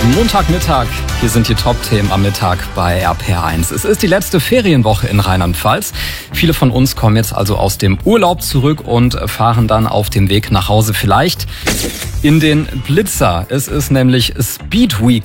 Montagmittag, hier sind die Top-Themen am Mittag bei RPR1. Es ist die letzte Ferienwoche in Rheinland-Pfalz. Viele von uns kommen jetzt also aus dem Urlaub zurück und fahren dann auf dem Weg nach Hause vielleicht in den Blitzer. Es ist nämlich Speed Week